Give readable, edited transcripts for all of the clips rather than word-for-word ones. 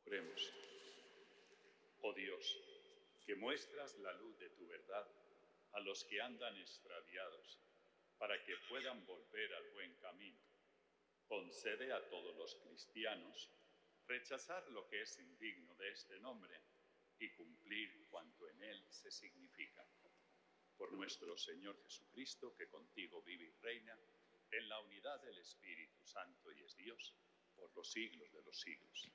Oremos. Oh Dios, que muestras la luz de tu verdad a los que andan extraviados, para que puedan volver al buen camino, concede a todos los cristianos rechazar lo que es indigno de este nombre y cumplir cuanto en él se significa. Por nuestro Señor Jesucristo, que contigo vive y reina en la unidad del Espíritu Santo y es Dios por los siglos de los siglos.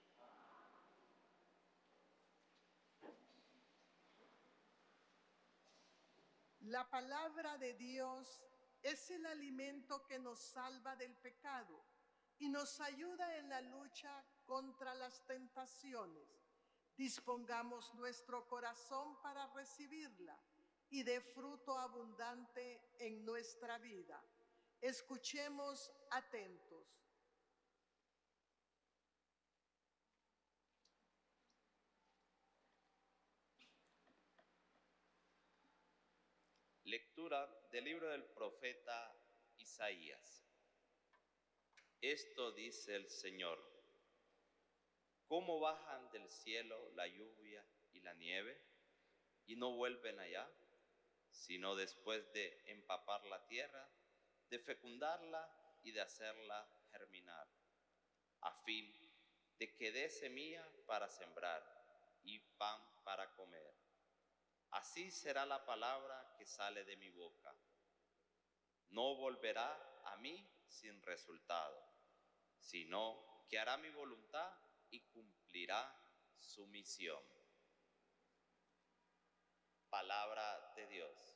La palabra de Dios es el alimento que nos salva del pecado y nos ayuda en la lucha contra las tentaciones. Dispongamos nuestro corazón para recibirla y dé fruto abundante en nuestra vida. Escuchemos atentos. Lectura del libro del profeta Isaías. Esto dice el Señor: ¿cómo bajan del cielo la lluvia y la nieve y no vuelven allá, sino después de empapar la tierra, de fecundarla y de hacerla germinar, a fin de que dé semilla para sembrar y pan para comer? Así será la palabra que sale de mi boca. No volverá a mí sin resultado, sino que hará mi voluntad y cumplirá su misión. Palabra de Dios.